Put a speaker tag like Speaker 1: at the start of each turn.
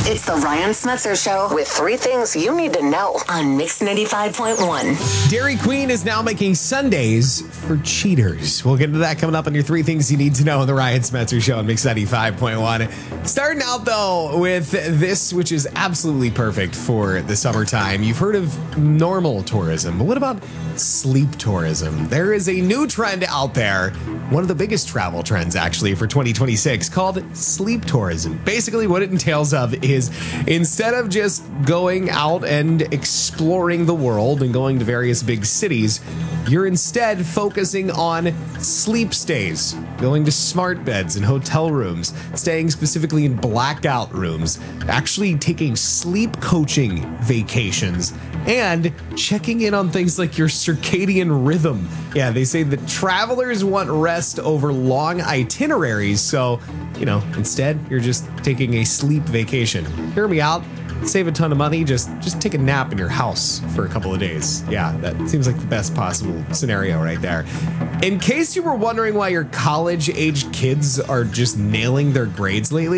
Speaker 1: It's the Ryan Smetzer Show with 3 things you need to know on Mix 95.1.
Speaker 2: Dairy Queen is now making sundaes for cheaters. We'll get into that coming up on your 3 things you need to know on the Ryan Smetzer Show on Mix 95.1. Starting out, though, with this, which is absolutely perfect for the summertime. You've heard of normal tourism, but what about sleep tourism? There is a new trend out there, one of the biggest travel trends, actually, for 2026, called sleep tourism. Basically, what it entails of is instead of just going out and exploring the world and going to various big cities, you're instead focusing on sleep stays, going to smart beds and hotel rooms, staying specifically in blackout rooms, actually taking sleep coaching vacations, and checking in on things like your circadian rhythm. Yeah, they say that travelers want rest over long itineraries, so, instead you're just taking a sleep vacation. Hear me out. Save a ton of money. Just take a nap in your house for a couple of days. Yeah, that seems like the best possible scenario right there. In case you were wondering why your college-age kids are just nailing their grades lately,